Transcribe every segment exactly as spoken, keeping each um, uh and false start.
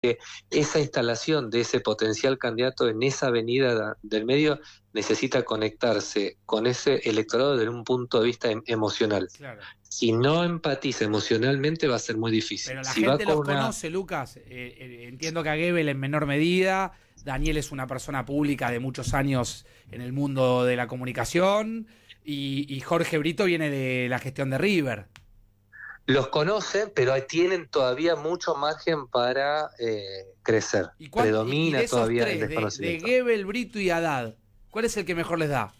esa instalación de ese potencial candidato en esa avenida del medio necesita conectarse con ese electorado desde un punto de vista em- emocional. Claro. Si no empatiza emocionalmente va a ser muy difícil. Pero la si gente va con los una... conoce, Lucas. Eh, eh, entiendo que a Goebbels en menor medida. Daniel es una persona pública de muchos años en el mundo de la comunicación. Y, y Jorge Brito viene de la gestión de River. Los conocen, pero tienen todavía mucho margen para eh, crecer. ¿Y cuál, Predomina y de esos todavía tres, el de, desconocimiento. de Goebbels, Brito y Haddad, ¿cuál es el que mejor les da?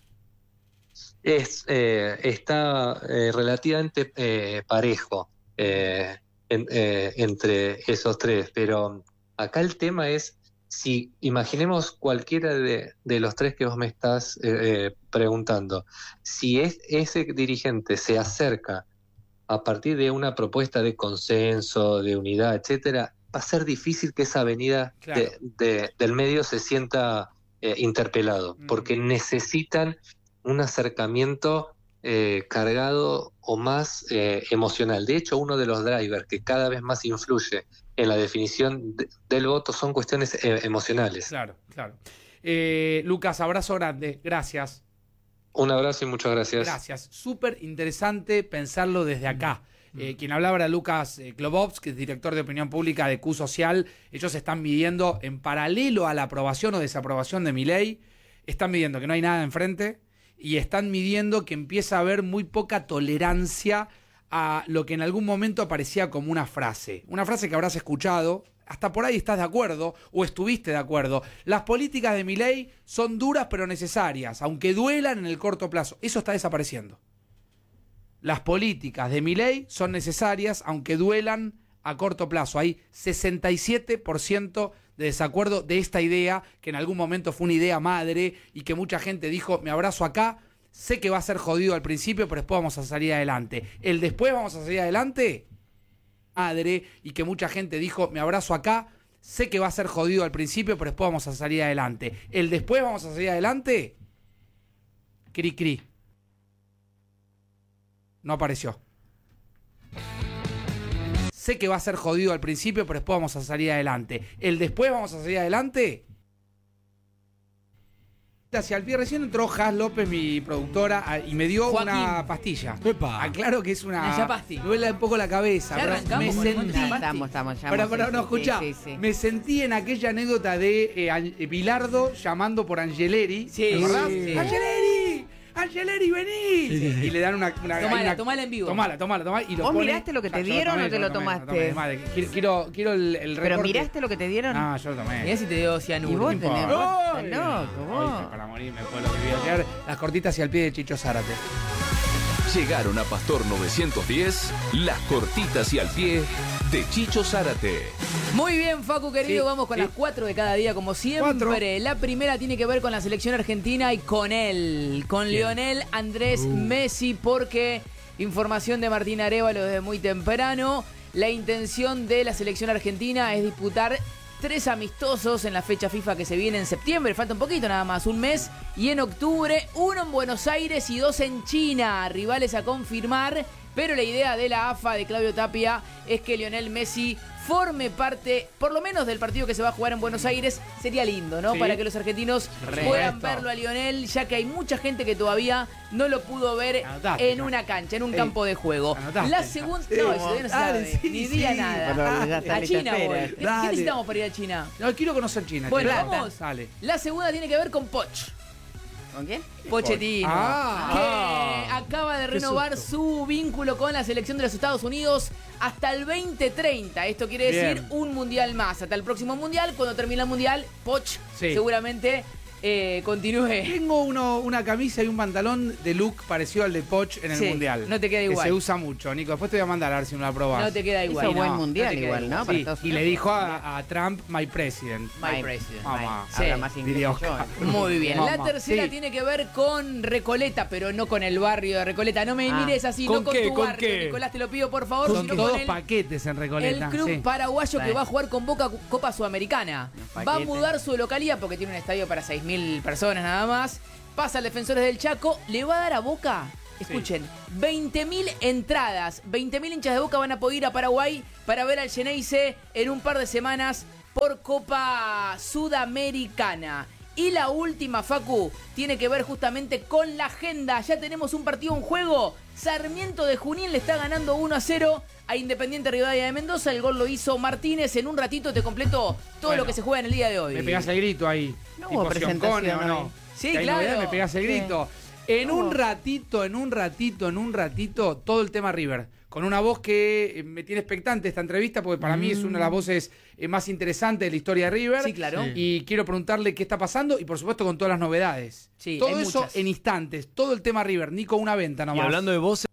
Es, eh, está eh, relativamente eh, parejo eh, en, eh, entre esos tres, pero acá el tema es, si imaginemos cualquiera de, de los tres que vos me estás eh, eh, preguntando, si es, ese dirigente se acerca a partir de una propuesta de consenso, de unidad, etcétera, va a ser difícil que esa avenida Claro. de, de, del medio se sienta eh, interpelado, Mm. porque necesitan un acercamiento eh, cargado o más eh, emocional. De hecho, uno de los drivers que cada vez más influye en la definición de, del voto son cuestiones eh, emocionales. Claro, claro. Eh, Lucas, abrazo grande. Gracias. Un abrazo y muchas gracias. Gracias. Súper interesante pensarlo desde acá. Eh, quien hablaba era Lucas eh, Klobovs, que es director de opinión pública de Q Social. Ellos están midiendo, en paralelo a la aprobación o desaprobación de Milei, están midiendo que no hay nada enfrente y están midiendo que empieza a haber muy poca tolerancia a lo que en algún momento aparecía como una frase. Una frase que habrás escuchado, hasta por ahí estás de acuerdo o estuviste de acuerdo. Las políticas de Milei son duras pero necesarias, aunque duelan en el corto plazo. Eso está desapareciendo. Las políticas de Milei son necesarias, aunque duelan a corto plazo. Hay sesenta y siete por ciento de desacuerdo de esta idea, que en algún momento fue una idea madre y que mucha gente dijo, me abrazo acá, sé que va a ser jodido al principio, pero después vamos a salir adelante. El después vamos a salir adelante, madre, y que mucha gente dijo, me abrazo acá, sé que va a ser jodido al principio, pero después vamos a salir adelante. El después vamos a salir adelante, cri cri. No apareció. Sé que va a ser jodido al principio, pero después vamos a salir adelante. El después vamos a salir adelante. Hacia el pie recién entró Jaz López, mi productora, y me dio Joaquín. una pastilla. Epa. Aclaro que es una. Una yapasti. Me duele un poco la cabeza. Ya pero arrancamos me con sentí. una- Estamos, estamos, ya. Para, vamos, para, sí, no, sí, escuchá. sí, sí. Me sentí en aquella anécdota de eh, An- eh, Bilardo llamando por Angeleri. Sí, ¿Te acordás? sí. ¡Angeleri! ¡Angeleri, vení! Y le dan una. una Tomala, una- tomala en vivo. Tomala, tomala, tomala. Y lo ¿Vos pone- miraste lo que te Ya, yo dieron tomé, o te yo lo tomé, tomaste? tomé, madre, quiero, quiero, quiero el, el ¿Pero recorte. miraste lo que te dieron? Ah, yo lo tomé. Mirá si te dio Y cianuro. vos No tenés, importa. vos Ay, estás loco, vos. ay, para morirme fue lo que vi ayer. Las cortitas y al pie de Chicho Zárate. Llegaron a Pastor novecientos diez, las cortitas y al pie de Chicho Zárate. Muy bien, Facu querido, Sí, vamos con sí. las cuatro de cada día, como siempre. Cuatro. La primera tiene que ver con la selección argentina y con él, con Bien. Lionel Andrés Messi, porque información de Martín Arévalo desde muy temprano. La intención de la selección argentina es disputar tres amistosos en la fecha FIFA que se viene en septiembre, falta un poquito nada más, un mes, y en octubre, uno en Buenos Aires y dos en China, rivales a confirmar, pero la idea de la A F A de Claudio Tapia es que Lionel Messi forme parte, por lo menos del partido que se va a jugar en Buenos Aires. Sería lindo, ¿no? Sí. Para que los argentinos Re. puedan Esto. verlo a Lionel, ya que hay mucha gente que todavía no lo pudo ver Anotaste, en ya. una cancha, en un Sí. campo de juego. Anotaste, La ya. segunda... Sí. No, eso todavía no se Dale, sabe, sí, ni sí. día nada. Pero ya a está lista China espera. voy. ¿Qué- ¿Qué Dale. necesitamos para ir a China? No, quiero conocer China. Bueno, China. vamos. Dale. La segunda tiene que ver con Poch. ¿Con quién? Pochettino, Ah. que acaba de Qué renovar susto. su vínculo con la selección de los Estados Unidos hasta el veinte treinta. Esto quiere decir Bien. un mundial más. Hasta el próximo mundial, cuando termine el mundial, Poch Sí. seguramente eh, continúe. Tengo uno, una camisa y un pantalón de look parecido al de Poch en el Sí, mundial. no te queda igual. Que se usa mucho, Nico. Después te voy a mandar a ver si me la probás. No te queda igual. Hizo no. buen No mundial te queda igual, ¿no? Para Sí, Estados y le Unidos. dijo a, a Trump, my president. My My- president. Mamá. Sí. Habla más inglés que yo. Videosca- Muy bien. La Mamá. tercera Sí. tiene que ver con Recoleta, pero no con el barrio de Recoleta. No me Ah. mires así, ¿Con no con qué? tu ¿Con barrio, qué? Nicolás, te lo pido por favor, Son sino todos con el, paquetes en Recoleta. el club sí. paraguayo que Sí. va a jugar con Boca Copa Sudamericana. Los Va a paquetes. mudar su localidad porque tiene un estadio para seis mil personas nada más. Pasa al Defensores del Chaco, le va a dar a Boca, escuchen, veinte mil entradas. veinte mil hinchas de Boca van a poder ir a Paraguay para ver al Xeneize en un par de semanas por Copa Sudamericana. Y la última, Facu, tiene que ver justamente con la agenda. Ya tenemos un partido en juego. Sarmiento de Junín le está ganando uno a cero a Independiente Rivadavia de Mendoza. El gol lo hizo Martínez. En un ratito te completo todo Bueno, lo que se juega en el día de hoy. Me pegás el grito ahí. No Tipo hubo presentación Sioncone, ¿o no? hoy. Sí, Que hay claro. novedad, me pegás el Sí. grito. En No. un ratito, en un ratito, en un ratito, todo el tema River. Con una voz que eh, me tiene expectante esta entrevista, porque para mí es una de las voces eh, más interesantes de la historia de River. Sí, claro. Sí. Y quiero preguntarle qué está pasando y por supuesto con todas las novedades. Sí, todo hay eso muchas. en instantes, todo el tema River, ni con una venta Y nomás. hablando de voces.